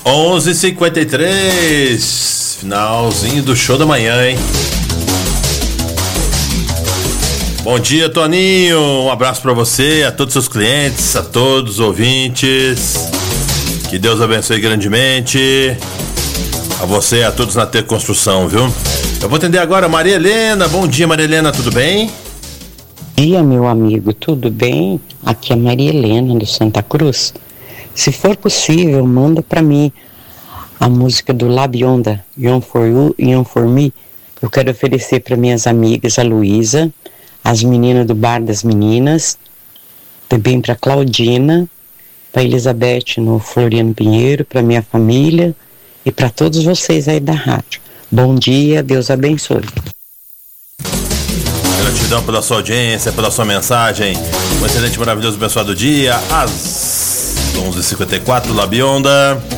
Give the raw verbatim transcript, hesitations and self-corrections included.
onze e cinquenta e três, finalzinho do show da manhã, hein? Bom dia, Toninho, um abraço pra você, a todos os seus clientes, a todos os ouvintes, que Deus abençoe grandemente, a você e a todos na T Construção, viu? Eu vou atender agora a Maria Helena. Bom dia, Maria Helena, tudo bem? Bom dia, meu amigo, tudo bem? Aqui é a Maria Helena do Santa Cruz. Se for possível, manda pra mim a música do La Bionda, Young for You, Young for Me. Eu quero oferecer para minhas amigas, a Luísa, as meninas do Bar das Meninas, também para Claudina, para Elizabeth no Floriano Pinheiro, para minha família e para todos vocês aí da rádio. Bom dia, Deus abençoe. Gratidão pela sua audiência, pela sua mensagem. Um excelente, maravilhoso, abençoado dia. Às onze e cinquenta e quatro, La Bionda.